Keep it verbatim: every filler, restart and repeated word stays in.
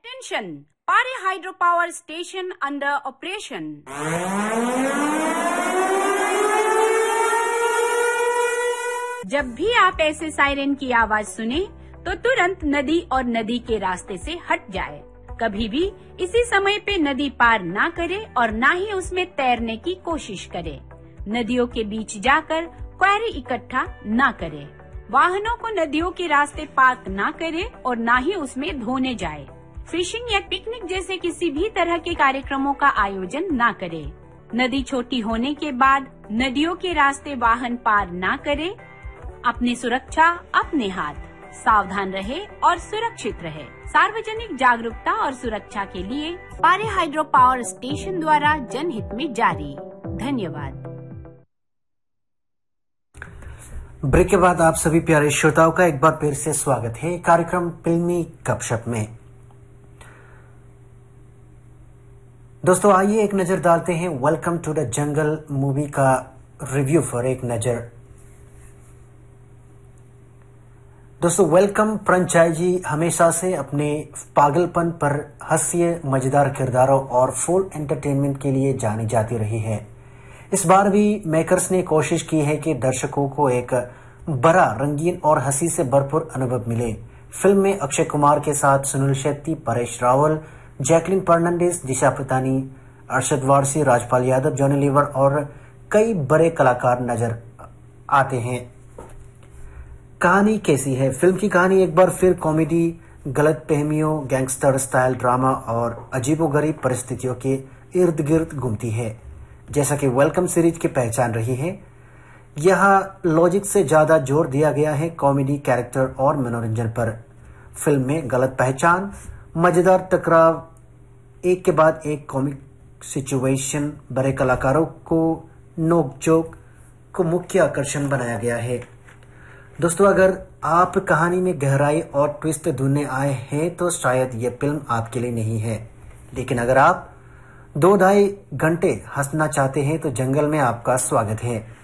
Attention! Pare hydropower station under operation. जब भी आप ऐसे सायरन की आवाज सुने तो तुरंत नदी और नदी के रास्ते से हट जाए। कभी भी इसी समय पे नदी पार ना करे और ना ही उसमें तैरने की कोशिश करे। नदियों के बीच जाकर क्वेरी इकट्ठा ना करे। वाहनों को नदियों के रास्ते पार्क ना करे और ना ही उसमें धोने जाए। फिशिंग या पिकनिक जैसे किसी भी तरह के कार्यक्रमों का आयोजन ना करे। नदी छोटी होने के बाद नदियों के रास्ते वाहन पार ना करे। अपनी सुरक्षा अपने हाथ। सावधान रहे और सुरक्षित रहे। सार्वजनिक जागरूकता और सुरक्षा के लिए पारे हाइड्रो पावर स्टेशन द्वारा जनहित में जारी। धन्यवाद। ब्रेक के बाद आप सभी प्यारे श्रोताओं का एक बार फिर से स्वागत है कार्यक्रम फिल्मी गपशप में। दोस्तों आइए एक नजर डालते हैं welcome to the jungle movie का रिव्यू पर एक नजर। दोस्तों वेलकम फ्रेंचाइजी हमेशा से अपने पागलपन पर हास्य मजेदार किरदारों और फुल एंटरटेनमेंट के लिए जानी जाती रही है। इस बार भी मेकर्स ने कोशिश की है कि दर्शकों को एक बड़ा रंगीन और हंसी से भरपूर अनुभव मिले। फिल्म में अक्षय कुमार के साथ सुनील शेट्टी, परेश रावल, जैकलिन फर्नांडिस, दिशा पतानी, अरशद वारसी, राजपाल यादव, जॉनी लीवर और कई बड़े कलाकार नजर आते हैं। कहानी कैसी है? फिल्म की कहानी एक बार फिर कॉमेडी, गलतफहमियों, गैंगस्टर स्टाइल ड्रामा और अजीबोगरीब परिस्थितियों के इर्द गिर्द घूमती है। जैसा कि वेलकम सीरीज की पहचान रही है, यहाँ लॉजिक से ज्यादा जोर दिया गया है कॉमेडी, कैरेक्टर और मनोरंजन पर। फिल्म में गलत पहचान, मजेदार टकराव, एक के बाद एक कॉमिक सिचुएशन, बड़े कलाकारों को नोकझोंक को मुख्य आकर्षण बनाया गया है। दोस्तों अगर आप कहानी में गहराई और ट्विस्ट ढूंढने आए हैं तो शायद यह फिल्म आपके लिए नहीं है, लेकिन अगर आप दो ढाई घंटे हंसना चाहते हैं तो जंगल में आपका स्वागत है।